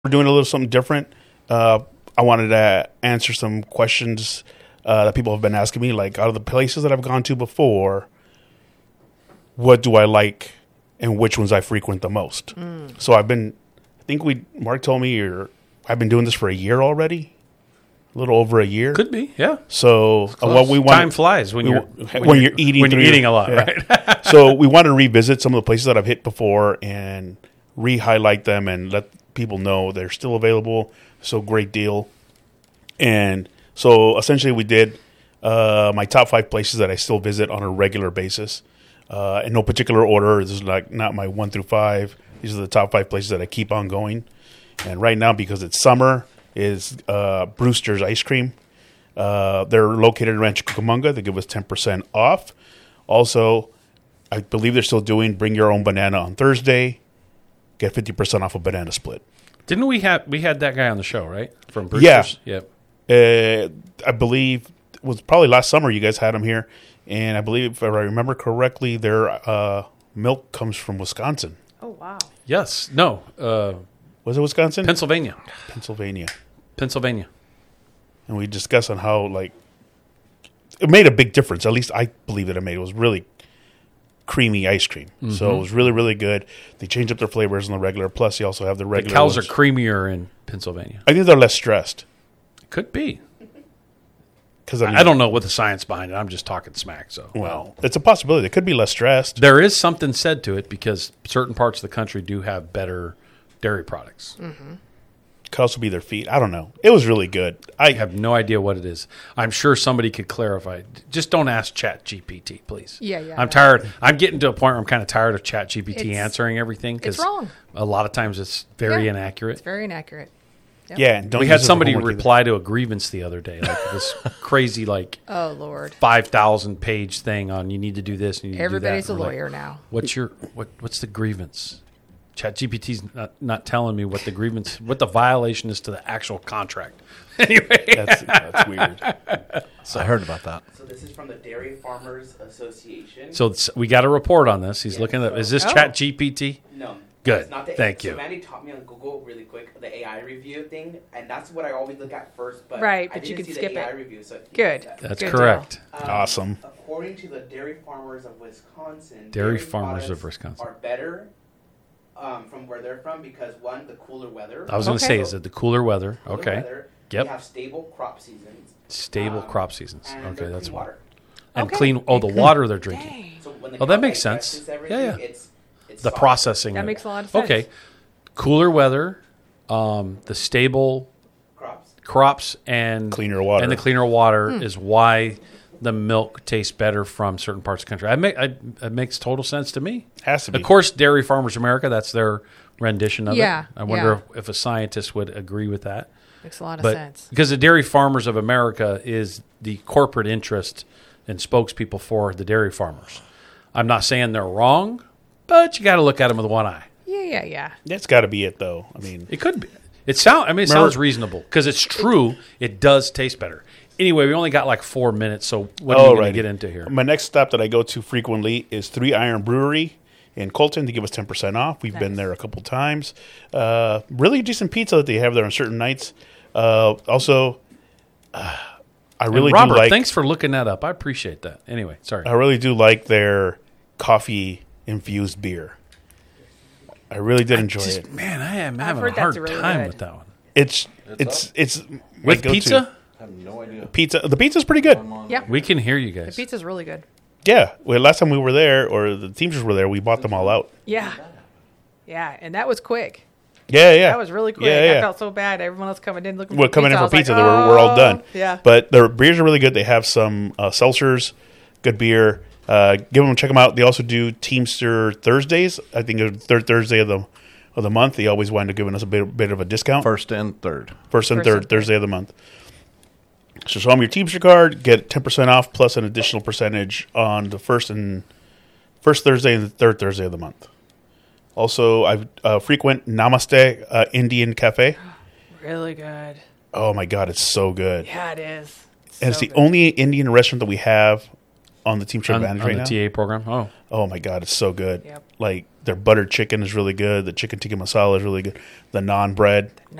we're doing a little something different. I wanted to answer some questions that people have been asking me, like out of the places that I've gone to before, what do I like and which ones I frequent the most. So I think Mark told me, I've been doing this for a year already, a little over a year. Could be, yeah. So what we want, time flies when you're eating a lot, right? So we want to revisit some of the places that I've hit before and re-highlight them and let people know they're still available. So great deal. And so essentially we did my top 5 places that I still visit on a regular basis. In no particular order. This is like not my 1 through 5. These are the top 5 places that I keep on going. And right now, because it's summer, is Brewster's Ice Cream. They're located in Rancho Cucamonga. They give us 10% off. Also, I believe they're still doing Bring Your Own Banana on Thursday. Get 50% off a banana split. Didn't we had that guy on the show, right? From Brewster's? Yeah. Yep. I believe it was probably last summer you guys had him here. And I believe, if I remember correctly, their milk comes from Wisconsin. Oh, wow. Yes. No. Was it Wisconsin? Pennsylvania. Pennsylvania. And we discussed on how, like, it made a big difference. At least I believe that it made. It was really creamy ice cream. Mm-hmm. So it was really, really good. They changed up their flavors on the regular. Plus, you also have the regular The cows ones. are creamier in Pennsylvania. I think they're less stressed. Could be. Because I don't know what the science behind it. I'm just talking smack. So well, it's a possibility. They could be less stressed. There is something said to it because certain parts of the country do have better dairy products. Mm-hmm. Could also be their feet. I don't know. It was really good. I have no idea what it is. I'm sure somebody could clarify. Just don't ask ChatGPT, please. Yeah. I'm tired. I'm getting to a point where I'm kind of tired of ChatGPT answering everything because it's wrong. A lot of times it's very inaccurate. It's very inaccurate. Yep. Yeah, and we had somebody reply to a grievance the other day, like this crazy, like, oh Lord, 5,000 page thing on you need to do this. And you Everybody's do that. a lawyer now. What's the grievance? ChatGPT's not telling me what the violation is to the actual contract. Anyway, that's weird. So I heard about that. So this is from the Dairy Farmers Association. So we got a report on this. He's looking at. Is this ChatGPT? No. Good. It's not the Thank you. So Mandy taught me on Google really quick the AI review thing, and that's what I always look at first. But right, I but you didn't can see skip the AI it. review, so Good. That's Good correct. Awesome. According to the Dairy Farmers of Wisconsin, Dairy Farmers of Wisconsin are better from where they're from because one, the cooler weather. I was going to say, is it the cooler weather? Okay. Weather, Yep. They have stable crop seasons. Stable crop seasons. And Okay, that's water. And Okay. clean. Oh, the water they're drinking. Dang. So when the Oh, that cow makes digests sense. everything, Yeah. It's The soft. processing. That of makes it. a lot of sense. Okay. Cooler weather, the stable crops and cleaner water. And the cleaner water is why the milk tastes better from certain parts of the country. It makes total sense to me. Has to be. Of course, Dairy Farmers America, that's their rendition of Yeah, it. I wonder if a scientist would agree with that. Makes a lot of sense. Because the Dairy Farmers of America is the corporate interest and spokespeople for the dairy farmers. I'm not saying they're wrong, but you got to look at them with one eye. Yeah. That's got to be it, though. I mean, It could be. It sounds reasonable because it's true. It does taste better. Anyway, we only got like 4 minutes, so what are you going to get into here? My next stop that I go to frequently is 3 Iron Brewery in Colton to give us 10% off. We've been there a couple times. Really decent pizza that they have there on certain nights. Also, I really Robert, do like. thanks for looking that up. I appreciate that. Anyway, sorry. I really do like their coffee infused beer. I really did enjoy it. Man, I am having heard a hard that's really time good. with that one. It's my With go-to. pizza? I have no idea. Pizza. The pizza's pretty good. Yep. We can hear you The guys. pizza's really good. Yeah. Well, last time we were there, or the Teamsters were there, we bought them all out. Yeah. Yeah, and that was quick. Yeah. That was really quick. Yeah. I felt so bad. Everyone else coming in looking We're for coming pizza. in I for was pizza. like, We're all done. Yeah. But their beers are really good. They have some seltzers, good beer. Check them out. They also do Teamster Thursdays. I think it's the third Thursday of the month. They always wind up giving us a bit of a discount. First and third Thursday of the month. So show them your Teamster card, get 10% off plus an additional percentage on the first Thursday and the third Thursday of the month. Also, I frequent Namaste Indian Cafe. Really good. Oh my God, it's so good. Yeah, it is. And it's the only Indian restaurant that we have on the Team Trip on Advantage right the now. TA program. Oh, Oh my god, it's so good. Yep. Like their buttered chicken is really good. The chicken tikka masala is really good. The naan bread